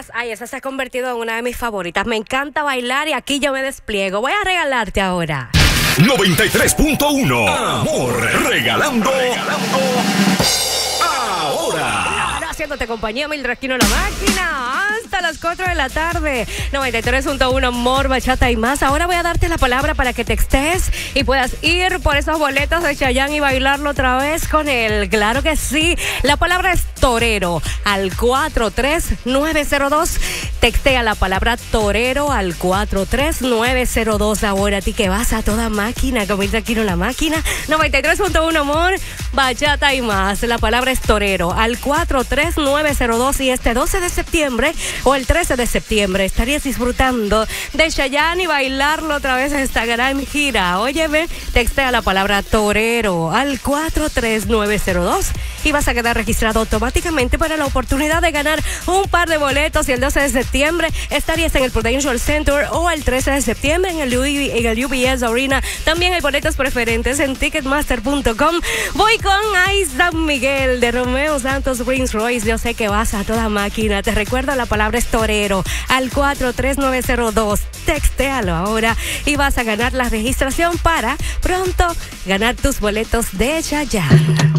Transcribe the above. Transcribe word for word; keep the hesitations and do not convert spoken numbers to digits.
más. Ay, esa se ha convertido en una de mis favoritas. Me encanta bailar y aquí yo me despliego. Voy a regalarte ahora. noventa y tres punto uno. Amor, regalando. Regalando. Ahora. Ahora haciéndote compañía, Mildred Aquino la máquina. Hasta las cuatro de la tarde. noventa y tres punto uno, Amor, Bachata y más. Ahora voy a darte la palabra para que textes y puedas ir por esos boletos de Chayanne y bailarlo otra vez con él. Claro que sí. La palabra es torero al cuatro tres nueve cero dos. Textea la palabra torero al cuatro tres nueve cero dos. Ahora a ti que vas a toda máquina, con Mildred Aquino la máquina. noventa y tres punto uno, Amor, Bachata y más. La palabra es torero al cuatro tres nueve cero dos. Y este doce de septiembre o el trece de septiembre estarías disfrutando de Chayanne y bailarlo otra vez en esta gran gira. Óyeme, textea la palabra torero al cuatro tres nueve cero dos y vas a quedar registrado automáticamente para la oportunidad de ganar un par de boletos. Y el doce de septiembre estarías en el Prudential Center o el trece de septiembre en el, U B, en el U B S Arena. También hay boletos preferentes en ticketmaster punto com. Voy con Ay San Miguel de Romeo Santos Rolls Royce. Yo sé que vas a toda máquina. Te recuerdo, la palabra es torero al cuatro tres nueve cero dos. Textéalo ahora y vas a ganar la registración para pronto ganar tus boletos de Chayanne.